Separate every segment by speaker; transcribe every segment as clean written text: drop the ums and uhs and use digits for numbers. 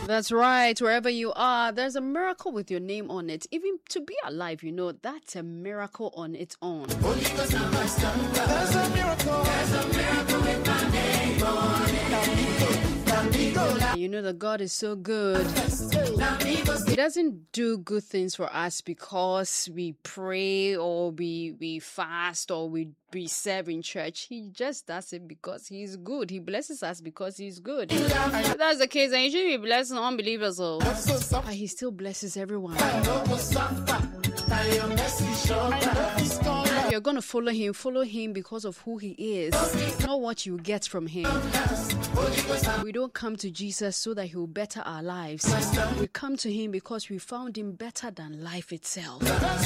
Speaker 1: That's right. Wherever you are, there's a miracle with your name on it. Even to be alive, that's a miracle on its own.
Speaker 2: There's a miracle. There's a miracle with my name on it.
Speaker 1: You know that God is so good. He doesn't do good things for us because we pray or we fast or we serve in church. He just does it because he's good. He blesses us because he's good. If that's the case, then he should be blessing unbelievers. But he still blesses everyone. You're going to follow him because of who he is, not what you get from him. We don't come to Jesus so that he will better our lives. We come to him because we found him better than life itself.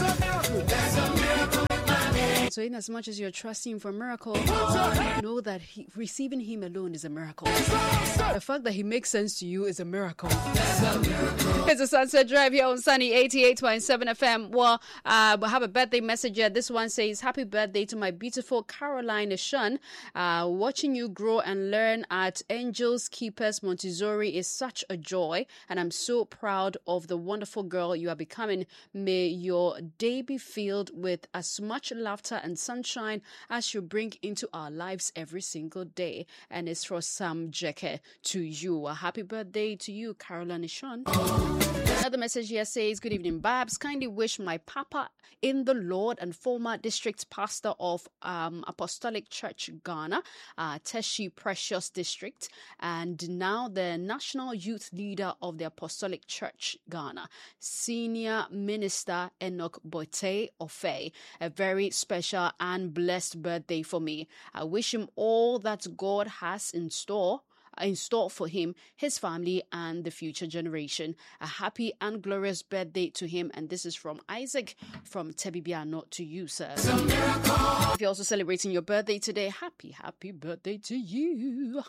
Speaker 1: So in as much as you're trusting him for a miracle, know that receiving him alone is a miracle. The fact that he makes sense to you is a miracle. It's a Sunset Drive here on Sunny 88.7 FM. Well, we have a birthday message here. This one says, happy birthday to my beautiful Caroline Shun. Watching you grow and learn at Angels Keepers Montessori is such a joy, and I'm so proud of the wonderful girl you are becoming. May your day be filled with as much laughter and sunshine as you bring into our lives every single day. And it's for Sam Jeke to you. A happy birthday to you, Caroline Shun. Another message here says, good evening, Babs. Kindly wish my papa in the Lord and former district pastor of Apostolic Church Ghana, Teshi Precious District, and now the national youth leader of the Apostolic Church Ghana, Senior Minister Enoch Bote Ofe, a very special and blessed birthday for me. I wish him all that God has in store for him, his family, and the future generation. A happy and glorious birthday to him. And this is from Isaac from Tebibiano to you, sir. If you're also celebrating your birthday today, happy birthday to you.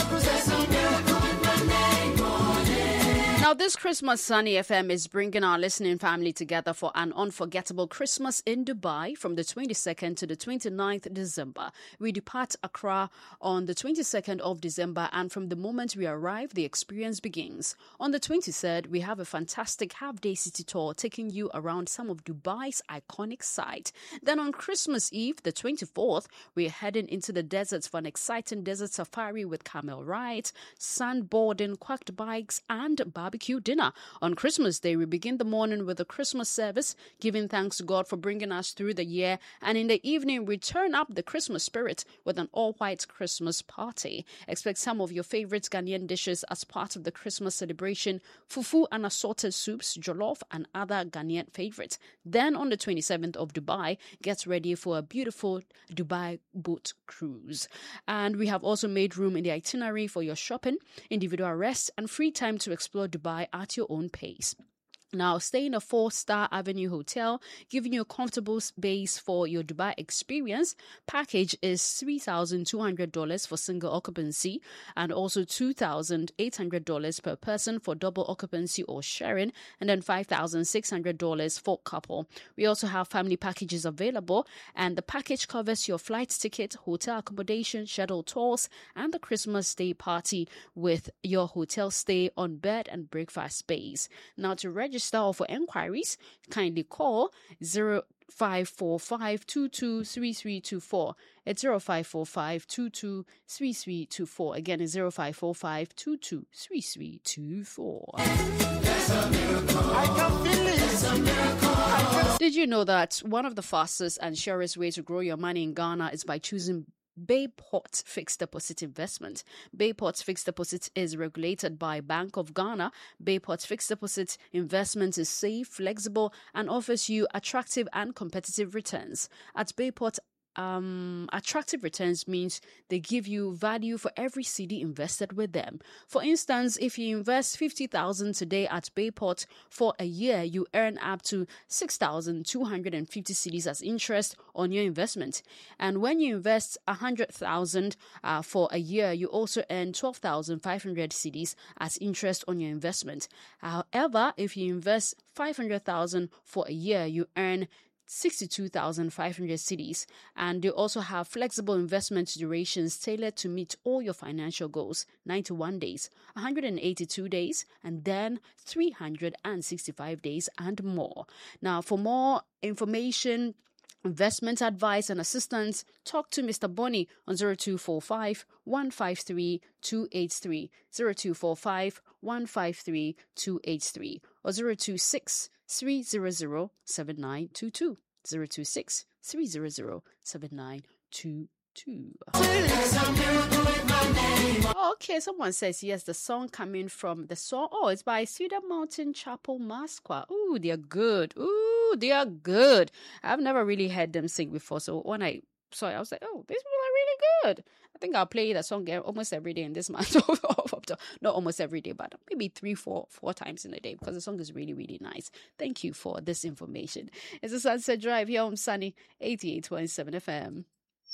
Speaker 1: Now, this Christmas, Sunny FM is bringing our listening family together for an unforgettable Christmas in Dubai from the 22nd to the 29th December. We depart Accra on the 22nd of December, and from the moment we arrive, the experience begins. On the 23rd, we have a fantastic half-day city tour taking you around some of Dubai's iconic sites. Then on Christmas Eve, the 24th, we're heading into the deserts for an exciting desert safari with camel rides, sandboarding, quacked bikes, and barbecue dinner. On Christmas Day, we begin the morning with a Christmas service, giving thanks to God for bringing us through the year. And in the evening, we turn up the Christmas spirit with an all-white Christmas party. Expect some of your favorite Ghanaian dishes as part of the Christmas celebration: fufu and assorted soups, jollof, and other Ghanaian favorites. Then on the 27th of Dubai, get ready for a beautiful Dubai boat cruise. And we have also made room in the itinerary for your shopping, individual rest, and free time to explore Dubai at your own pace. Now, stay in a 4-star Avenue hotel, giving you a comfortable space for your Dubai experience. Package is $3,200 for single occupancy and also $2,800 per person for double occupancy or sharing, and then $5,600 for couple. We also have family packages available, and the package covers your flight ticket, hotel accommodation, scheduled tours, and the Christmas Day party with your hotel stay on bed and breakfast space. Now, to register or for enquiries, kindly call 0545-223324. It's 0545-223324. Again, it's 0545-223324. Did you know that one of the fastest and surest ways to grow your money in Ghana is by choosing Bayport Fixed Deposit Investment? Bayport Fixed Deposit is regulated by Bank of Ghana. Bayport Fixed Deposit Investment is safe, flexible, and offers you attractive and competitive returns. At Bayport, attractive returns means they give you value for every cedi invested with them. For instance, if you invest 50,000 today at Bayport for a year, you earn up to 6,250 cedis as interest on your investment. And when you invest 100,000 for a year, you also earn 12,500 cedis as interest on your investment. However, if you invest 500,000 for a year, you earn 62,500 cedis. And they also have flexible investment durations tailored to meet all your financial goals: 91 days, 182 days, and then 365 days and more. Now, for more information, investment advice and assistance, talk to Mr. Bonnie on 0245 153 283, 0245 153 283, or 026 300 7922, 026 300 7922. Okay, someone says yes, the song coming from the song. Oh, it's by Cedar Mountain Chapel Masqua. Ooh, they are good. I've never really heard them sing before. So when I saw it, I was like, oh, these people are really good. I think I'll play that song almost every day in this month. Not almost every day, but maybe 4 times in a day, because the song is really, really nice. Thank you for this information. It's a Sunset Drive here on Sunny 88.7 FM.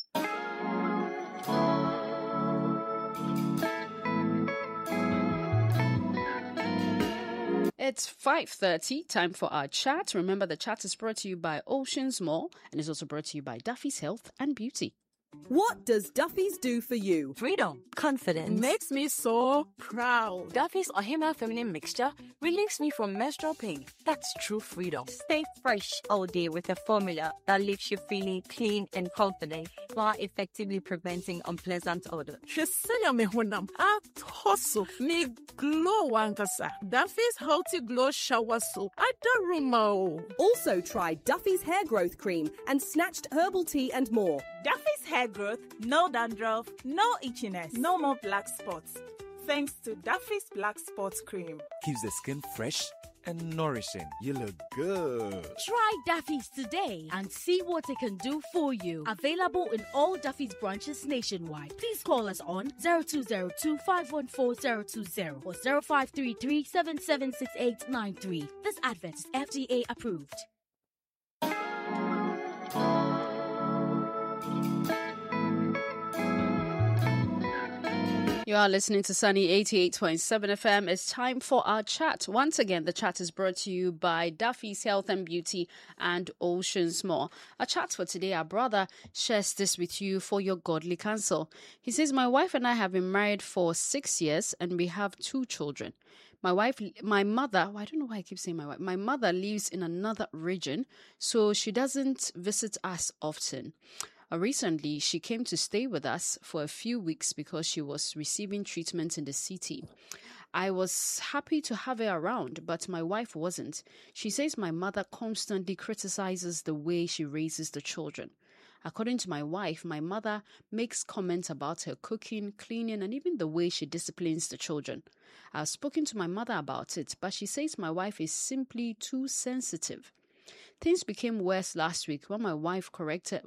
Speaker 1: It's 5:30, time for our chat. Remember, the chat is brought to you by Oceans Mall and is also brought to you by Duffy's Health and Beauty.
Speaker 3: What does Duffy's do for you?
Speaker 4: Freedom. Confidence.
Speaker 5: Makes me so proud.
Speaker 4: Duffy's Ohima Feminine Mixture relieves me from menstrual pain. That's true freedom.
Speaker 6: Stay fresh all day with a formula that leaves you feeling clean and confident while effectively preventing unpleasant odor.
Speaker 5: Shesenya me honam atoso me glow wankasa. Duffy's Healthy Glow Shower Soap. I don't remember.
Speaker 3: Also try Duffy's Hair Growth Cream and Snatched Herbal Tea and more.
Speaker 7: Duffy's Hair Growth, no dandruff, no itchiness, no more black spots. Thanks to Duffy's Black Spots Cream.
Speaker 8: Keeps the skin fresh and nourishing. You look good.
Speaker 9: Try Duffy's today and see what it can do for you. Available in all Duffy's branches nationwide. Please call us on 0202-514-020 or 0533-776893. This advert is FDA approved.
Speaker 1: You are listening to Sunny 88.7 FM. It's time for our chat. Once again, the chat is brought to you by Duffy's Health and Beauty and Oceans Mall. Our chat for today, our brother shares this with you for your godly counsel. He says, my wife and I have been married for 6 years and we have 2 children. My mother lives in another region, so she doesn't visit us often. Recently, she came to stay with us for a few weeks because she was receiving treatment in the city. I was happy to have her around, but my wife wasn't. She says my mother constantly criticizes the way she raises the children. According to my wife, my mother makes comments about her cooking, cleaning, and even the way she disciplines the children. I've spoken to my mother about it, but she says my wife is simply too sensitive. Things became worse last week when my mother corrected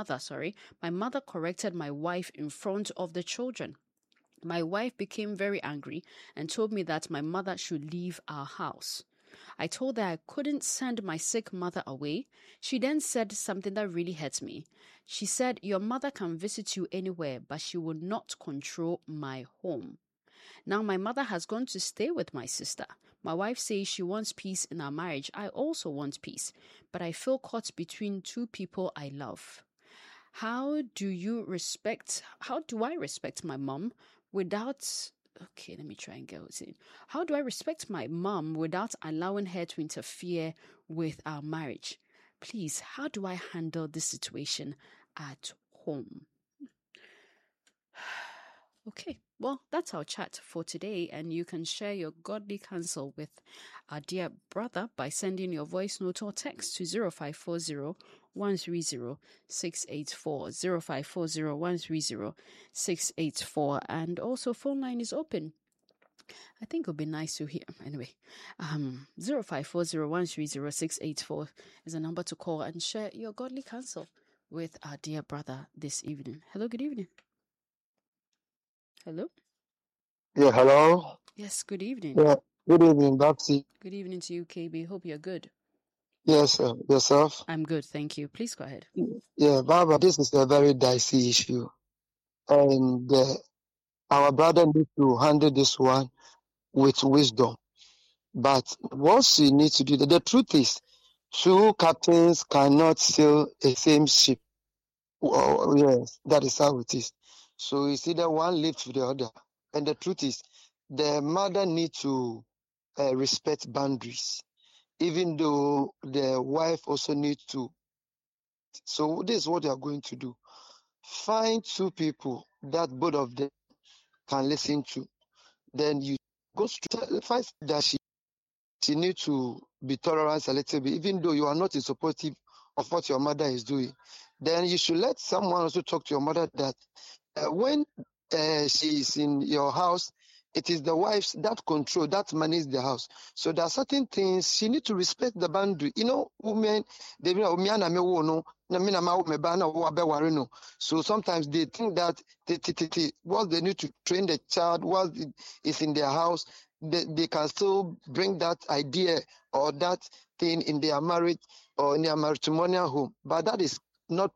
Speaker 1: my wife in front of the children. My wife became very angry and told me that my mother should leave our house. I told her I couldn't send my sick mother away. She then said something that really hurt me. She said, your mother can visit you anywhere, but she will not control my home. Now my mother has gone to stay with my sister. My wife says she wants peace in our marriage. I also want peace, but I feel caught between 2 people I love. How do I respect my mom without... Okay, let me try and go. How do I respect my mom without allowing her to interfere with our marriage? Please, how do I handle this situation at home? Okay, well, that's our chat for today, and you can share your godly counsel with our dear brother by sending your voice note or text to 0540 130 684, 0540 130 684, and also phone line is open. I think it would be nice to hear. Anyway, 0540 130 684 is a number to call and share your godly counsel with our dear brother this evening. Hello, good evening. Hello?
Speaker 10: Yeah, hello?
Speaker 1: Yes, good evening.
Speaker 10: Yeah, good evening, Babsy.
Speaker 1: Good evening to you, KB. Hope you're good.
Speaker 10: Yes, sir. Yourself?
Speaker 1: I'm good, thank you. Please go ahead.
Speaker 10: Yeah, Baba, this is a very dicey issue. And our brother needs to handle this one with wisdom. But what she needs to do, the truth is, Two captains cannot sail a same ship. Well, yes, that is how it is. So it's either one lives with the other. And the truth is, the mother needs to respect boundaries, even though the wife also needs to. So this is what you are going to do. Find two people that both of them can listen to. Then you go straight, find that she needs to be tolerant a little bit, even though you are not supportive of what your mother is doing. Then you should let someone also talk to your mother that when she is in your house, it is the wives that control, that manage the house. So there are certain things she need to respect the boundary. You know, women, they so sometimes they think that while they need to train the child while it is in their house, they can still bring that idea or that thing in their marriage or in their matrimonial home. But that is not